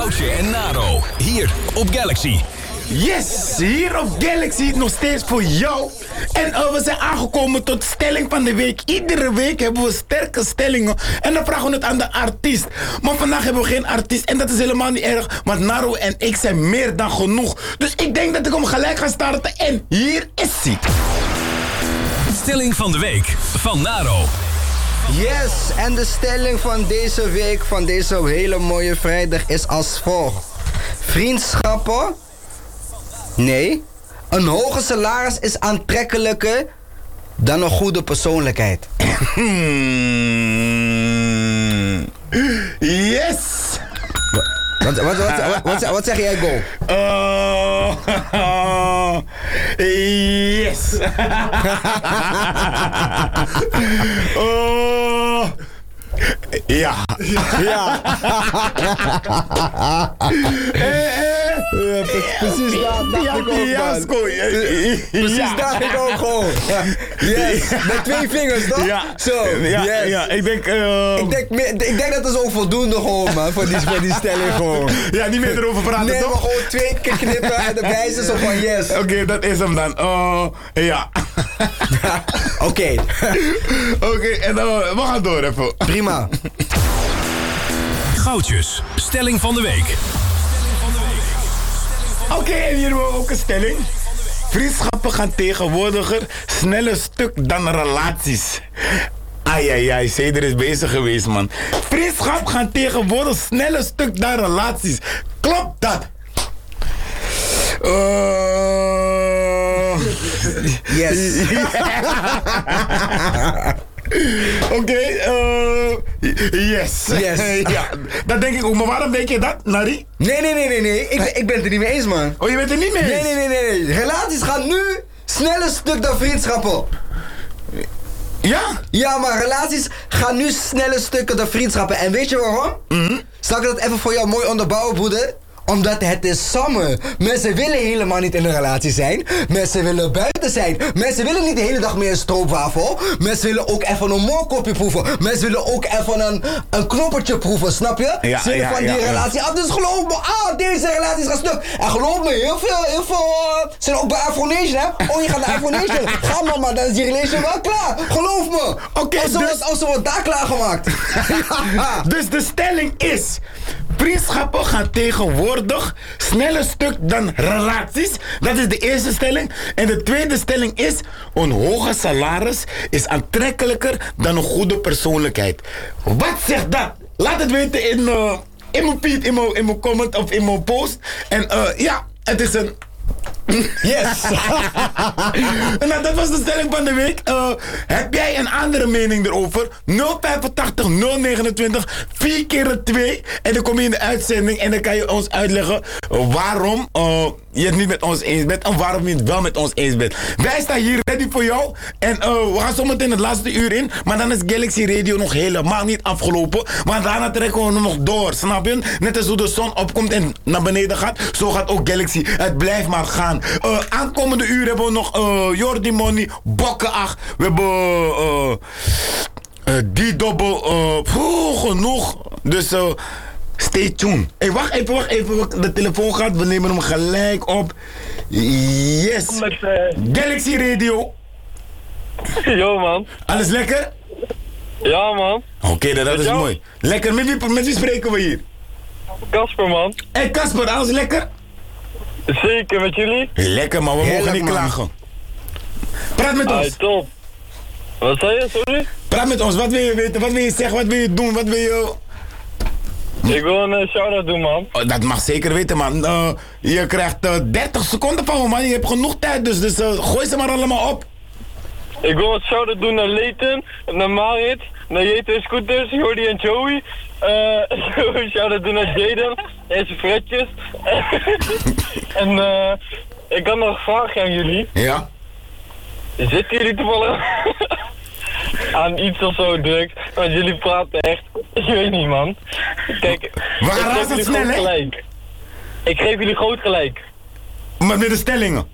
Goudje en Naro, hier op Galaxy. Yes, hier op Galaxy nog steeds voor jou. En we zijn aangekomen tot stelling van de week. Iedere week hebben we sterke stellingen. En dan vragen we het aan de artiest. Maar vandaag hebben we geen artiest. En dat is helemaal niet erg. Want Naro en ik zijn meer dan genoeg. Dus ik denk dat ik hem gelijk ga starten. En hier is hij. Stelling van de week van Naro. Yes, en de stelling van deze week, van deze hele mooie vrijdag, is als volgt. Vriendschappen? Nee. Een hoger salaris is aantrekkelijker dan een goede persoonlijkheid. Yes! Wat zeg jij, Go? Yes! Ja. Ja. Precies daar dacht ik ook, man. Precies dacht ik ook gewoon. Yes, met 2 vingers, toch? Ja. Zo, ja, yes. Ja, ik denk... Ik denk dat is ook voldoende gewoon, man, voor die stelling gewoon. Ja, niet meer erover praten, nee, toch? maar gewoon 2 keer knippen en de wijze zo van yes. Oké, dat is hem dan. Ja. Oké, en we gaan door even. prima. Goudjes, stelling van de week. Oké, en hier hebben we ook een stelling. Vriendschappen gaan tegenwoordiger sneller stuk dan relaties. Ai, Ceder is bezig geweest, man. Vriendschap gaan tegenwoordig sneller stuk dan relaties. Klopt dat? Yes. Oké, yes. Ja, dat denk ik ook. Maar waarom denk je dat, Nari? Nee. Ik ben het er niet mee eens, man. Oh, je bent er niet mee eens? Nee. Relaties gaan nu sneller stuk dan vriendschappen. Ja? Ja, maar relaties gaan nu sneller stukken dan vriendschappen. En weet je waarom? Zal ik dat even voor jou mooi onderbouwen, broeder? Omdat het is summer. Mensen willen helemaal niet in een relatie zijn. Mensen willen buiten zijn. Mensen willen niet de hele dag meer een stroopwafel. Mensen willen ook even een moorkopje proeven. Mensen willen ook even een knoppertje proeven, snap je? Ja, ze willen van die relatie af. Dus geloof me, deze relaties gaan stuk. En geloof me, heel veel zijn ook bij Afronation, hè? Oh, je gaat naar Afronation. Ga maar, dan is die relatie wel klaar. Geloof me. Oké, als ze wordt daar klaargemaakt. Dus de stelling is... Vriendschappen gaan tegenwoordig sneller stuk dan relaties. Dat is de eerste stelling. En de tweede stelling is... Een hoger salaris is aantrekkelijker dan een goede persoonlijkheid. Wat zegt dat? Laat het weten in mijn feed, in mijn comment of in mijn post. En ja, het is een... Yes! Nou, dat was de stelling van de week. Heb jij een andere mening erover? 085 029 4 keer 2. En dan kom je in de uitzending en dan kan je ons uitleggen waarom je het niet met ons eens bent en waarom je het wel met ons eens bent. Wij staan hier ready voor jou. En we gaan zometeen het laatste uur in. Maar dan is Galaxy Radio nog helemaal niet afgelopen. Maar daarna trekken we nog door, snap je? Net als hoe de zon opkomt en naar beneden gaat. Zo gaat ook Galaxy. Het blijft maar gaan. Aankomende uur hebben we nog Jordi Money, Bokkenach. We hebben die dobbel. Genoeg. Dus stay tuned. Hey, wacht even. De telefoon gaat. We nemen hem gelijk op. Yes. Met, Galaxy Radio. Yo, man. Alles lekker? Ja, man. Oké, dat is jou? mooi. Lekker. Met wie spreken we hier? Kasper, man. Hey Kasper, alles lekker? Zeker, met jullie? Lekker, maar we mogen niet man. klagen. Praat met ons. Top. Wat zei je, sorry? Praat met ons. Wat wil je weten? Wat wil je zeggen? Wat wil je doen? Wat wil je... Ik wil een shout-out doen, man. Oh, dat mag zeker weten, man. Je krijgt 30 seconden van me, man. Je hebt genoeg tijd, dus gooi ze maar allemaal op. Ik wil een shout-out doen naar Leighton, naar Marit, naar JT Scooters, Jordi en Joey. Shout-out doen naar Jaden en zijn fretjes. En ik had nog een vraag aan jullie. Ja? Zitten jullie toevallig aan iets of zo drugs? Want jullie praten echt, ik weet niet, man. Kijk, We gaan ik geef razend jullie snel, groot hè? gelijk. Ik geef jullie groot gelijk. Maar met de stellingen.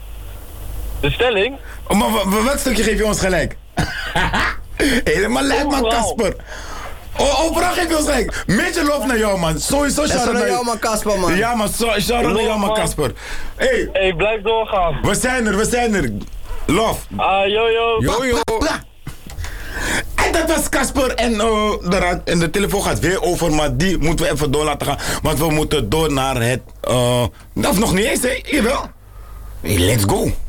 De stelling? Oh, maar welk stukje geef je ons gelijk? Helemaal lijp, man, Overal. Kasper. Overal geef je ons gelijk. Beetje lof naar jou, man. Sowieso shout-out naar jou, man, Casper, man. Ja, man. Shout-out naar jou, man, Casper. Hey, blijf doorgaan. We zijn er. Lof. Yo. En dat was Casper en de telefoon gaat weer over, maar die moeten we even door laten gaan. Want we moeten door naar het... of nog niet eens, hè? Jawel. Hey, let's go.